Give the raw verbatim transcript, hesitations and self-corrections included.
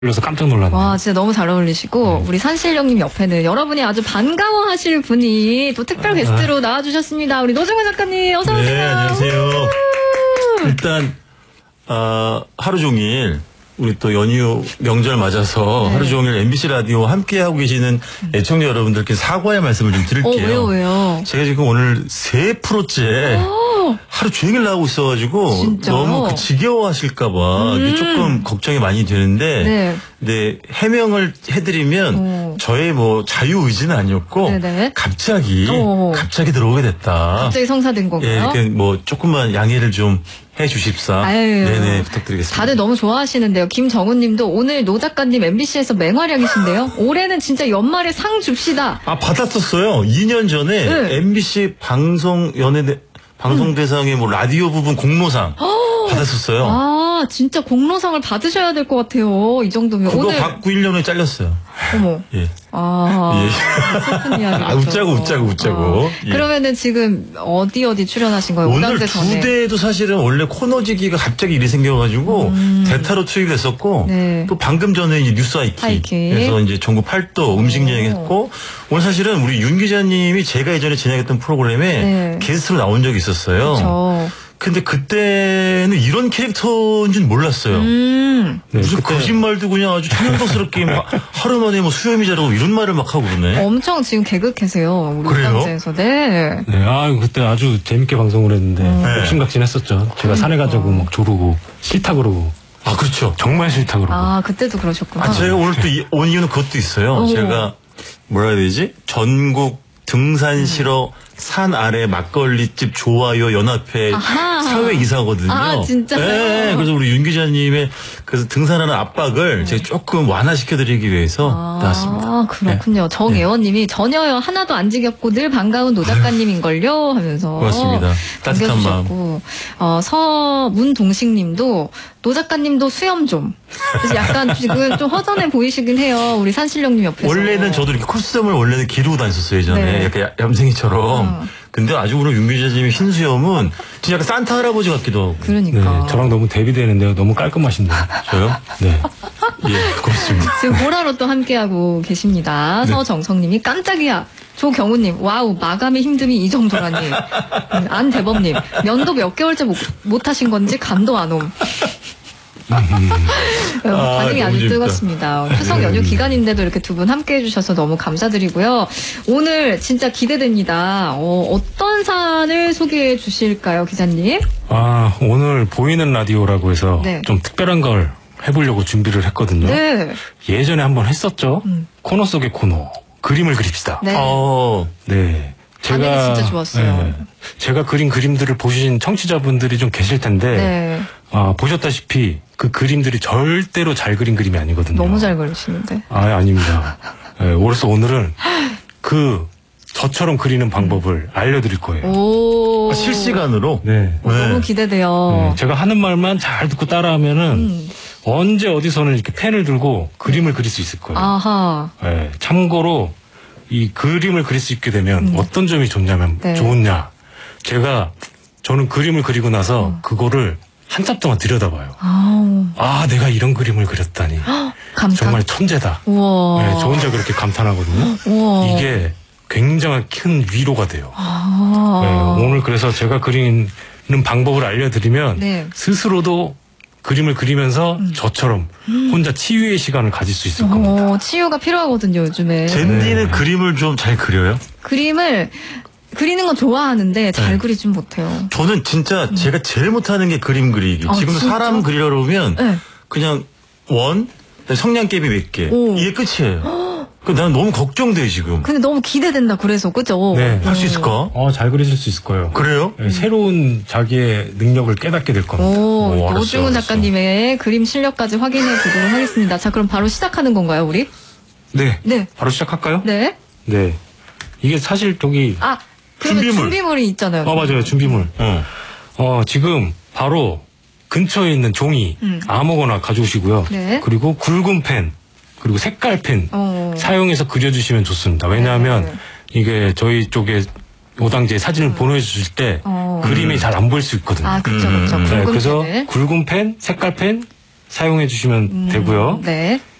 그래서 깜짝 놀랐네요. 와, 진짜 너무 잘 어울리시고, 네. 우리 산실령님 옆에는 여러분이 아주 반가워하실 분이 또 특별 게스트로 아. 나와주셨습니다. 우리 노정훈 작가님, 어서오세요. 네, 안녕하세요. 일단, 어, 하루 종일, 우리 또 연휴 명절 맞아서 네. 하루 종일 엠비씨 라디오 함께하고 계시는 애청자 여러분들께 사과의 말씀을 좀 드릴게요. 어, 왜요, 왜요? 제가 지금 오늘 세 프로째 하루 종일 나오고 있어가지고 진짜? 너무 그 지겨워하실까봐 음. 조금 걱정이 많이 되는데 네. 네, 해명을 해드리면 오. 저의 뭐 자유의지는 아니었고 네네. 갑자기 오. 갑자기 들어오게 됐다. 갑자기 성사된 건가요? 예, 뭐 조금만 양해를 좀 해주십사. 아유, 네네, 부탁드리겠습니다. 다들 너무 좋아하시는데요. 김정훈님도 오늘 노 작가님 엠비씨에서 맹활약이신데요. 올해는 진짜 연말에 상 줍시다. 아, 받았었어요. 이 년 전에 네. 엠비씨 방송 연예 방송대상의 음. 뭐 라디오 부분 공로상 받았었어요. 아, 진짜 공로상을 받으셔야 될 것 같아요. 이 정도면. 그거 오늘 받고 일 년 후에 잘렸어요. 어머. 예. 아, 예. 슬픈 이야기. 아, 웃자고 웃자고 웃자고. 아, 예. 그러면은 지금 어디 어디 출연하신 거예요? 오늘 두 대도 사실은 원래 코너지기가 갑자기 일이 생겨가지고 음. 대타로 투입했었고 네. 또 방금 전에 이제 뉴스 하이키. 하이키. 그래서 이제 전국 팔 도 음식 여행했고 오늘 사실은 우리 윤 기자님이 제가 예전에 진행했던 프로그램에 네. 게스트로 나온 적이 있었어요. 그렇죠. 근데 그때는 이런 캐릭터인 줄 몰랐어요. 음. 네, 무슨 그때... 거짓말도 그냥 아주 천연덕스럽게 막 하루 만에 뭐 수염이 자라고 이런 말을 막 하고 그러네. 엄청 지금 개그캐세요. 우리 그래요? 방송에서. 네. 네, 아 그때 아주 재밌게 방송을 했는데 음. 네. 심각진했었죠. 제가 산에 가자고 막 조르고 싫다 그러고. 아 그렇죠. 정말 싫다 그러고. 아 그때도 그러셨구나. 아 제가 오늘 또 온 이유는 그것도 있어요. 오. 제가 뭐라 해야 되지? 전국 등산 싫어 산 아래 막걸리집 좋아요 연합회 아하. 사회 이사거든요. 아 진짜요? 네, 그래서 우리 윤 기자님의 그래서 등산하는 압박을 네. 제가 조금 완화시켜드리기 위해서 아, 나왔습니다. 아 그렇군요. 네. 정애원님이 전혀요 하나도 안 지겹고 늘 반가운 노 작가님인걸요 하면서 고맙습니다. 따뜻한 마음. 어, 서문동식님도 노 작가님도 수염 좀. 그래서 약간 지금 좀 허전해 보이시긴 해요. 우리 산실령님 옆에서. 원래는 저도 이렇게 콧수염을 원래는 기르고 다녔었어요 예전에. 네. 약간 얌생이처럼. 어. 근데 아주 우리 윤 기자님의 흰 수염은 진짜 약간 산타 할아버지 같기도 하고. 그러니까. 네, 저랑 너무 대비되는데요. 너무 깔끔하신데요. 저요? 네. 예, 고맙습니다. 지금 보라로 또 함께하고 계십니다. 네. 서정성님이 깜짝이야. 조경우님, 와우, 마감의 힘듦이 이 정도라니. 음, 안대범님, 면도 몇 개월째 못, 못 하신 건지 감도 안 옴. 아, 반응이 아주 재밌다. 뜨겁습니다. 추석 연휴 기간인데도 이렇게 두 분 함께 해주셔서 너무 감사드리고요. 오늘 진짜 기대됩니다. 어, 어떤 사안을 소개해 주실까요, 기자님? 아, 오늘 보이는 라디오라고 해서 네. 좀 특별한 걸 해보려고 준비를 했거든요. 네. 예전에 한번 했었죠. 음. 코너 속의 코너. 그림을 그립시다. 네. 어, 네. 제가 진짜 좋았어요. 네, 제가 그린 그림들을 보신 청취자분들이 좀 계실 텐데 네. 아, 보셨다시피 그 그림들이 절대로 잘 그린 그림이 아니거든요. 너무 잘 그리시는데. 아, 아닙니다. 네, 그래서 오늘은 그 저처럼 그리는 방법을 음. 알려드릴 거예요. 오. 아, 실시간으로? 네. 오, 네. 너무 기대돼요. 네, 제가 하는 말만 잘 듣고 따라하면은 음. 언제 어디서는 이렇게 펜을 들고 그림을 그릴 수 있을 거예요. 아하. 네, 참고로 이 그림을 그릴 수 있게 되면 음. 어떤 점이 좋냐면 네. 좋냐. 제가 저는 그림을 그리고 나서 음. 그거를 한참 동안 들여다봐요. 아우. 아, 내가 이런 그림을 그렸다니. 감탄? 정말 천재다. 우와. 네, 저 혼자 그렇게 감탄하거든요. 우와. 이게 굉장히 큰 위로가 돼요. 아. 네, 오늘 그래서 제가 그리는 방법을 알려드리면 네. 스스로도 그림을 그리면서 음. 저처럼 혼자 치유의 시간을 가질 수 있을 오, 겁니다. 치유가 필요하거든요, 요즘에. 젠디는 네. 그림을 좀 잘 그려요? 그림을 그리는 건 좋아하는데 잘 네. 그리진 못해요. 저는 진짜 음. 제가 제일 못하는 게 그림 그리기. 아, 지금 진짜? 사람 그리려 그러면 네. 그냥 원, 성냥개비 몇 개. 오. 이게 끝이에요. 그 난 너무 걱정돼 지금. 근데 너무 기대된다 그래서 그죠? 네. 할 수 있을까? 어, 잘 그리실 수 있을 거예요. 그래요? 네, 새로운 자기의 능력을 깨닫게 될 겁니다. 오, 노중훈 작가님의 그림 실력까지 확인해 보도록 하겠습니다. 자, 그럼 바로 시작하는 건가요, 우리? 네. 네. 바로 시작할까요? 네. 네. 이게 사실 저기 아, 그러면 준비물. 준비물이 있잖아요. 아, 맞아요. 준비물. 어. 어, 지금 바로 근처에 있는 종이 음. 아무거나 가져오시고요. 네. 그리고 굵은 펜. 그리고 색깔 펜 어. 사용해서 그려주시면 좋습니다. 왜냐하면 네. 이게 저희 쪽에 오당제 사진을 음. 보내주실 때 어. 그림이 잘 안 보일 수 있거든요. 아, 그렇죠, 그렇죠. 음. 네, 그래서 펜을. 굵은 펜, 색깔 펜, 사용해 주시면 음, 되고요. 네.